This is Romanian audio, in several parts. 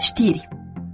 Știri.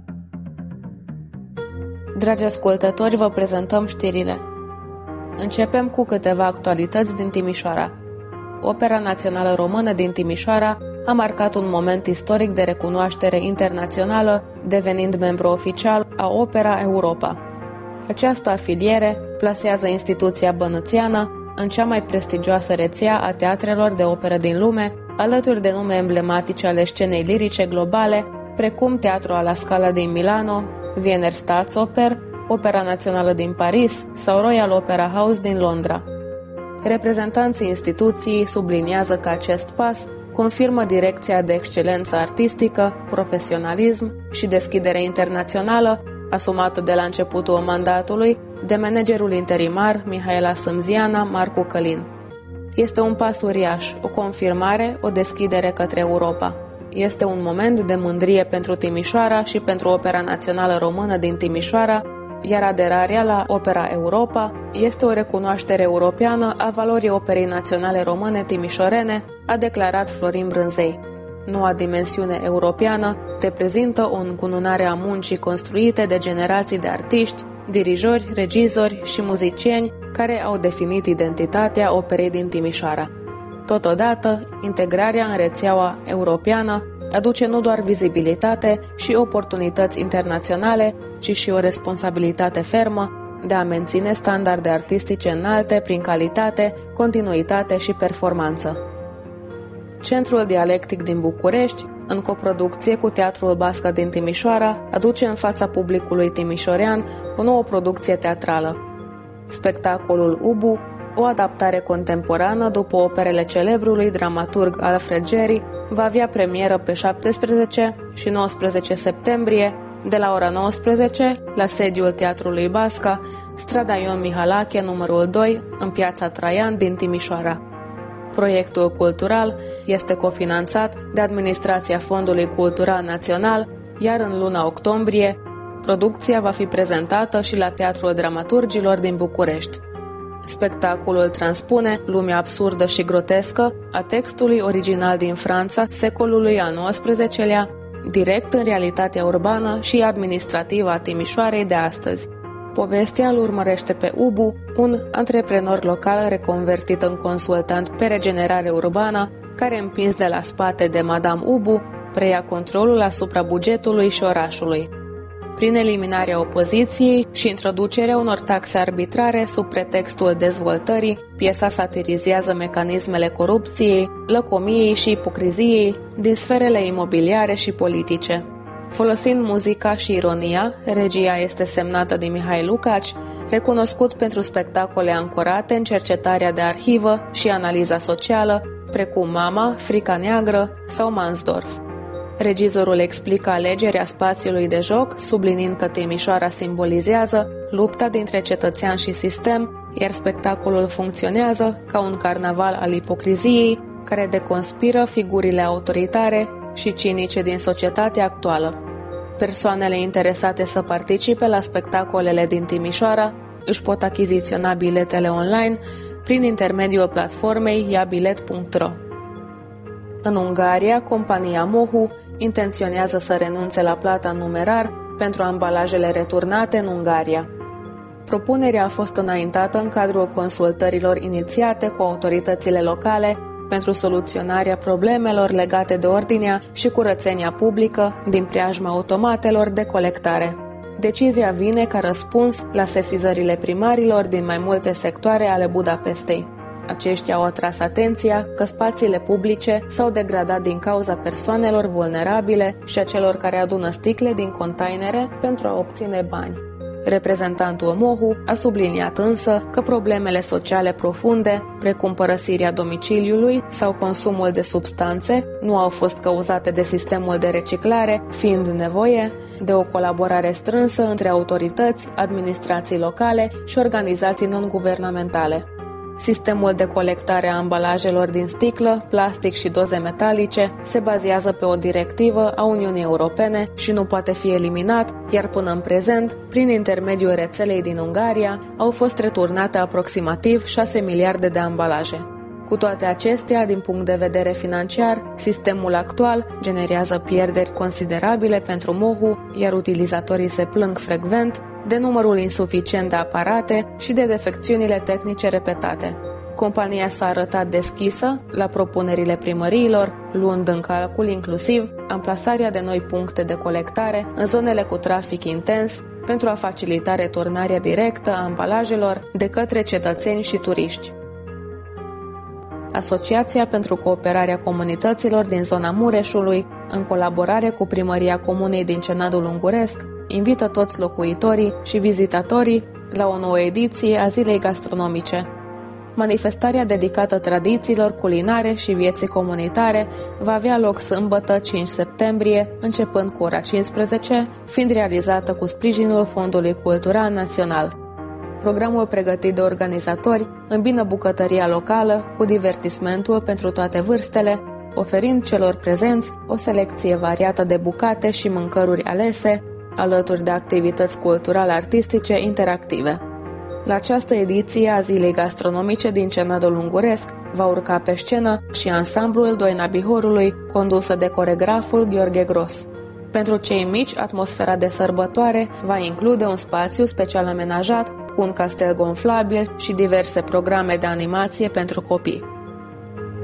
Dragi ascultători, vă prezentăm știrile. Începem cu câteva actualități din Timișoara. Opera Națională Română din Timișoara a marcat un moment istoric de recunoaștere internațională, devenind membru oficial a Opera Europa. Această afiliere plasează instituția bănățeană în cea mai prestigioasă rețea a teatrelor de operă din lume, alături de nume emblematice ale scenei lirice globale, precum Teatro alla Scala din Milano, Wiener Staatsoper, Opera Națională din Paris sau Royal Opera House din Londra. Reprezentanții instituției subliniază că acest pas confirmă direcția de excelență artistică, profesionalism și deschidere internațională asumată de la începutul mandatului de managerul interimar Mihaela Sâmziana Marcu Călin. Este un pas uriaș, o confirmare, o deschidere către Europa. Este un moment de mândrie pentru Timișoara și pentru Opera Națională Română din Timișoara, iar aderarea la Opera Europa este o recunoaștere europeană a valorii Operei Naționale Române timișorene, a declarat Florin Brânzei. Noua dimensiune europeană reprezintă o încununare a muncii construite de generații de artiști, dirijori, regizori și muzicieni care au definit identitatea operei din Timișoara. Totodată, integrarea în rețeaua europeană aduce nu doar vizibilitate și oportunități internaționale, ci și o responsabilitate fermă de a menține standarde artistice înalte prin calitate, continuitate și performanță. Centrul Dialectic din București, în coproducție cu Teatrul Bască din Timișoara, aduce în fața publicului timișorean o nouă producție teatrală. Spectacolul Ubu, o adaptare contemporană după operele celebrului dramaturg Alfred Jarry, va avea premieră pe 17 și 19 septembrie, de la ora 19, la sediul Teatrului Basca, strada Ion Mihalache, numărul 2, în Piața Traian din Timișoara. Proiectul cultural este cofinanțat de Administrația Fondului Cultural Național, iar în luna octombrie, producția va fi prezentată și la Teatrul Dramaturgilor din București. Spectacolul transpune lumea absurdă și grotescă a textului original din Franța secolului al XIX-lea, direct în realitatea urbană și administrativă a Timișoarei de astăzi. Povestea îl urmărește pe Ubu, un antreprenor local reconvertit în consultant pe regenerare urbană, care, împins de la spate de Madame Ubu, preia controlul asupra bugetului și orașului. Prin eliminarea opoziției și introducerea unor taxe arbitrare sub pretextul dezvoltării, piesa satirizează mecanismele corupției, lăcomiei și ipocriziei din sferele imobiliare și politice. Folosind muzica și ironia, regia este semnată de Mihai Lucaci, recunoscut pentru spectacole ancorate în cercetarea de arhivă și analiza socială, precum Mama, Frica Neagră sau Mansdorf. Regizorul explică alegerea spațiului de joc, subliniind că Timișoara simbolizează lupta dintre cetățean și sistem, iar spectacolul funcționează ca un carnaval al ipocriziei, care deconspiră figurile autoritare și cinice din societatea actuală. Persoanele interesate să participe la spectacolele din Timișoara își pot achiziționa biletele online prin intermediul platformei iabilet.ro. În Ungaria, compania Mohu intenționează să renunțe la plata în numerar pentru ambalajele returnate în Ungaria. Propunerea a fost înaintată în cadrul consultărilor inițiate cu autoritățile locale pentru soluționarea problemelor legate de ordinea și curățenia publică din preajma automatelor de colectare. Decizia vine ca răspuns la sesizările primarilor din mai multe sectoare ale Budapestei. Aceștia au atras atenția că spațiile publice s-au degradat din cauza persoanelor vulnerabile și a celor care adună sticle din containere pentru a obține bani. Reprezentantul Mohu a subliniat însă că problemele sociale profunde, precum părăsirea domiciliului sau consumul de substanțe, nu au fost cauzate de sistemul de reciclare, fiind nevoie de o colaborare strânsă între autorități, administrații locale și organizații non-guvernamentale. Sistemul de colectare a ambalajelor din sticlă, plastic și doze metalice se bazează pe o directivă a Uniunii Europene și nu poate fi eliminat, iar până în prezent, prin intermediul rețelei din Ungaria, au fost returnate aproximativ 6 miliarde de ambalaje. Cu toate acestea, din punct de vedere financiar, sistemul actual generează pierderi considerabile pentru Mohu, iar utilizatorii se plâng frecvent de numărul insuficient de aparate și de defecțiunile tehnice repetate. Compania s-a arătat deschisă la propunerile primăriilor, luând în calcul inclusiv amplasarea de noi puncte de colectare în zonele cu trafic intens pentru a facilita returnarea directă a ambalajelor de către cetățeni și turiști. Asociația pentru Cooperarea Comunităților din zona Mureșului, în colaborare cu Primăria Comunei din Cenadul Unguresc, invită toți locuitorii și vizitatorii la o nouă ediție a Zilei Gastronomice. Manifestarea dedicată tradițiilor culinare și vieții comunitare va avea loc sâmbătă 5 septembrie, începând cu ora 15, fiind realizată cu sprijinul Fondului Cultural Național. Programul pregătit de organizatori îmbină bucătăria locală cu divertismentul pentru toate vârstele, oferind celor prezenți o selecție variată de bucate și mâncăruri alese, alături de activități cultural-artistice interactive. La această ediție a Zilei Gastronomice din Cenadul Unguresc va urca pe scenă și ansamblul Doina Bihorului, condusă de coregraful Gheorghe Gros. Pentru cei mici, atmosfera de sărbătoare va include un spațiu special amenajat cu un castel gonflabil și diverse programe de animație pentru copii.